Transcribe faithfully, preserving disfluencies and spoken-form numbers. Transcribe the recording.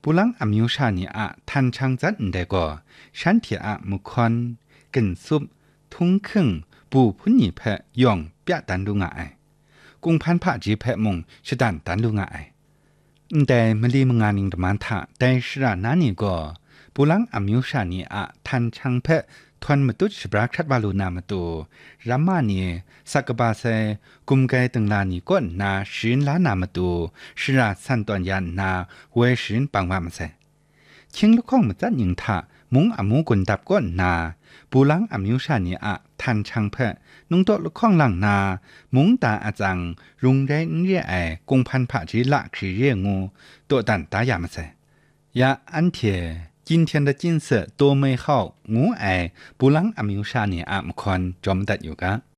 ปุลังอมิวชานีอะทันช่างจัดได้ก็ฉันเถียอะมุคอนกึนซุบทุ่งครึ่งปูพุ่นหนีแพะย่องเปียตันดูงายกุงพันพระจีแพะมงชดันตันดูงายแต่มลีมงานิงตมันทะแต่สระนานี่ก็ปุลังอมิวชานีอะทันช่างแพะทวนมตุชบรักชัดวาลูนามตุรัมมานีสักบาเซกุมไกตึงลานีก็นาชินลานามตุสระสันตอนยานนาเวชินปังวามเซชิงลูกข้องมาจัดยิงทะมุงอมูกุนดับก้นนาปูลังอมิวชานีอะทันช่างแพะนุงโตลูกข้องหลังนามุงตาอาจังรุงได้เรียไอกุงพันผาจีละขีเรียงูตัวตันตายามเซยาอันเท今天的景色多美好，我爱布朗阿米乌沙尼阿姆宽专门的有个。